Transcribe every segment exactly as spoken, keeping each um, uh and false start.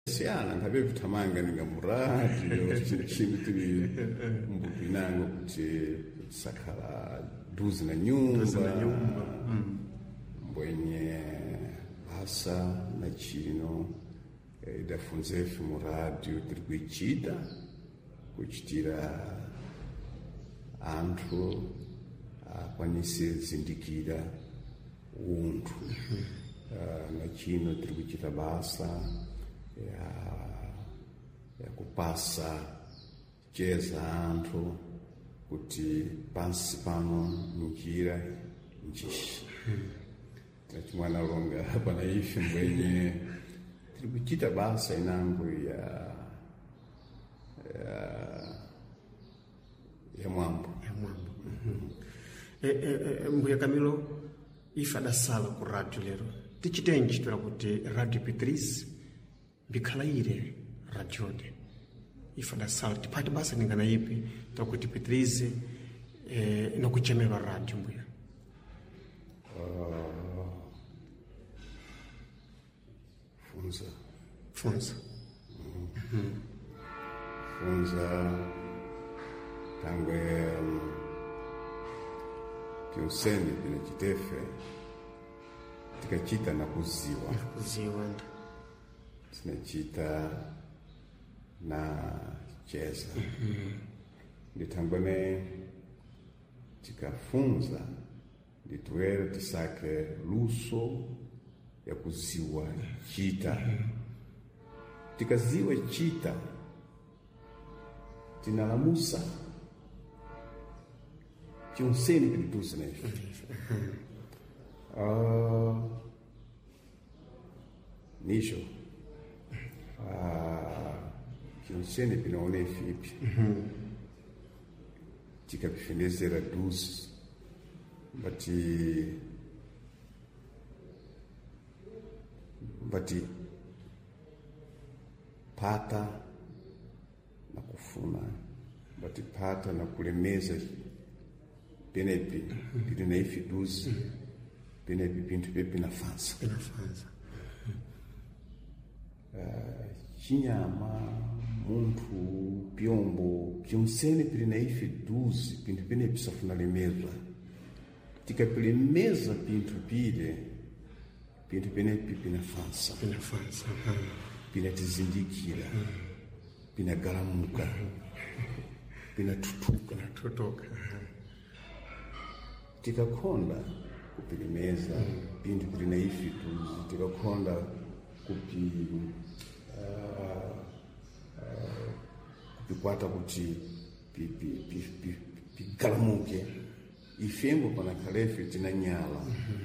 siyana ngabe vithamanga ningamuradi chini tili mbupinango kuti sakhala duzi na nyumba mbwenye hasa na chino idafunzefu muradio tiri kuichita kuchitira anthu akwanise zindikira unthu na chino tiri kuchita basa ya ya kupasa cheza anthu kuti pansi pano njira njishi nachimwana longa pana ife mbwenye tiri kuchita basa inango ya ya ya mwambo ya mwambo e, e, e, mbuya Camilo ife adasala ku radio lero tichite nchitira kuti Radio Beatrice mbikhalayire radiode ife adasala tipati basa ningana ipi takuti Beatrice eh, inakuchemerwa radio mbuya uh, funza funza mm. mm-hmm. funza tangwe um, pionseni pina chitefe tikachita na kuziwa kuziwa tinachita na cheza mm-hmm. nditangwene tikafunza ndituwere tisake luso ya kuziwa chita mm-hmm. tikaziwa chita tinalamusa chiunseni pilitusi na ife uh, nisho uh, chiunseni pinaone ifipi tikapifendezera duzi bati bati pata na kufuna bati pata na kulemeza penepi pili na ifi duzi penepi pintu pepi na fansa pina fansa uh, chinyama muntu piombo pionsene pili na ifi duzi pintu penepi safuna lemeza tika pili meza pintu pile pintu penepi pina fansa pina fansa pina tizindikira pina galamuka pina tutuka tutuka tikakonda kupilimeza pintu pili na ifi duzi tikakonda kupi uh, uh, kupikwata kuti pi, pi, pi, pi, pi galamuke ifembo pana kalefe tinanyala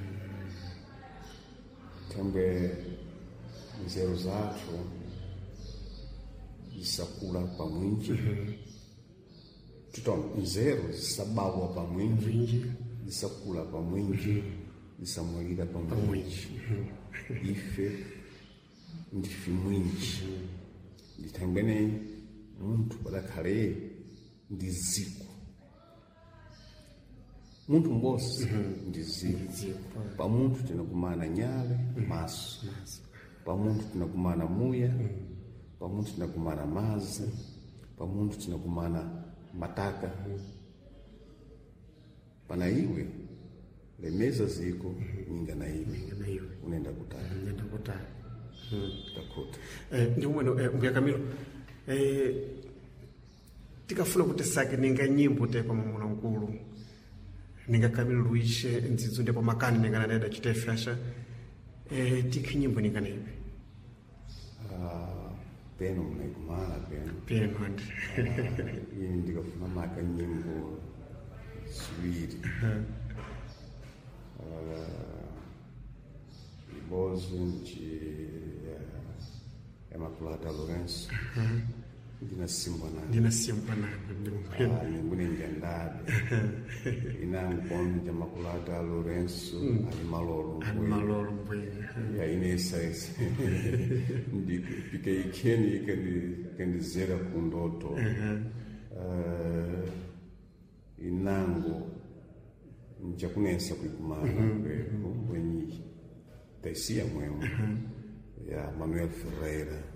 tambwe nzero zathu zisakula pamwinji tutom nzero zisabawa pamwinji zisakula pamwinji zisamwalira pamwinji ife ndifi mwinji nditangwene muntu padakhale ndiziko muntu mbosi ndiziko pamuntu tinakumana nyale maso pamuntu tinakumana muya pamuntu tinakumana mazi pamuntu tinakumana mataka pana iwe lemeza ziko ninga na iwe unaenda kutaka unaenda kutaka takuta eh ndi umwe eh, mbuya Camilo eh tikafuna kuti sake ninga nyimbo te pamuna nkulu ninga Camilo Luishe nzizunde pa makani ninga na dada chitefasha eh tikinyimbo ninga na iwe ah peno mnaikumana peno peno andi yini ndikafuna maka nyimbo swiri ibozo nchi ya Makulata Lourenço ndina simba na ndina simba na ah nyimbo ningendade inangu konja Makulata Lourenço ali malolo ali malolo mbwe ya inesa ese ndi pike ikeni kendi kendi zera kundoto uh, inango njakunesa kuikumana kweko wenyi taisia mwema ya Manuel Ferreira